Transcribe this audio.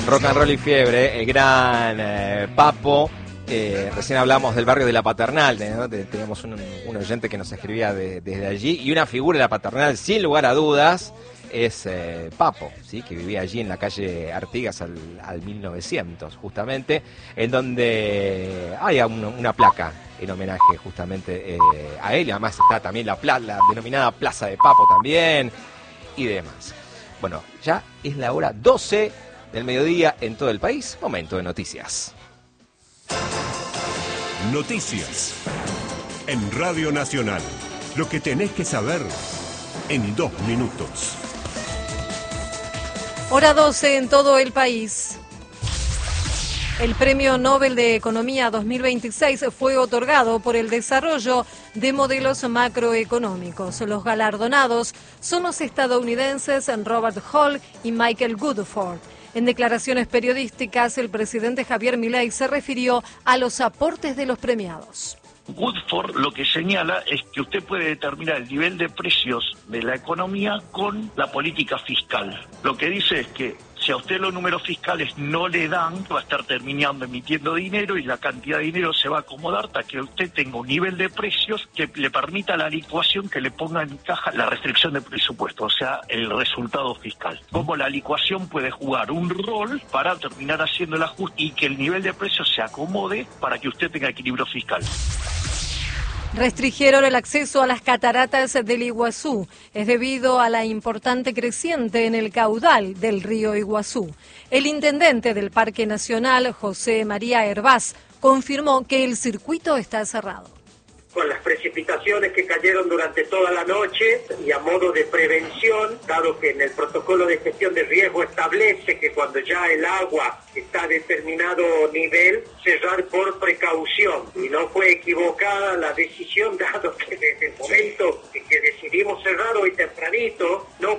Rock and Roll y Fiebre, el gran Papo. Recién hablamos del barrio de La Paternal, ¿no? Teníamos un oyente que nos escribía desde allí, y una figura de La Paternal, sin lugar a dudas, es Papo, ¿sí? Que vivía allí en la calle Artigas al 1900, justamente, en donde hay una placa en homenaje justamente a él, y además está también la denominada Plaza de Papo también, y demás. Bueno, ya es la hora 12 del mediodía en todo el país. Momento de noticias. Noticias en Radio Nacional. Lo que tenés que saber en 2 minutos. Hora 12 en todo el país. El Premio Nobel de Economía 2026 fue otorgado por el desarrollo de modelos macroeconómicos. Los galardonados son los estadounidenses Robert Hall y Michael Woodford. En declaraciones periodísticas, el presidente Javier Milei se refirió a los aportes de los premiados. Woodford lo que señala es que usted puede determinar el nivel de precios de la economía con la política fiscal. Lo que dice es que si a usted los números fiscales no le dan, va a estar terminando emitiendo dinero y la cantidad de dinero se va a acomodar hasta que usted tenga un nivel de precios que le permita la licuación que le ponga en caja la restricción de presupuesto, o sea, el resultado fiscal. Cómo la licuación puede jugar un rol para terminar haciendo el ajuste y que el nivel de precios se acomode para que usted tenga equilibrio fiscal. Restringieron el acceso a las cataratas del Iguazú. Es debido a la importante creciente en el caudal del río Iguazú. El intendente del Parque Nacional, José María Hervás, confirmó que el circuito está cerrado. Con las precipitaciones que cayeron durante toda la noche y a modo de prevención, dado que en el protocolo de gestión de riesgo establece que cuando ya el agua está a determinado nivel, cerrar por precaución. Y no fue equivocada la decisión, dado que desde el momento en que decidimos cerrar hoy tempranito, no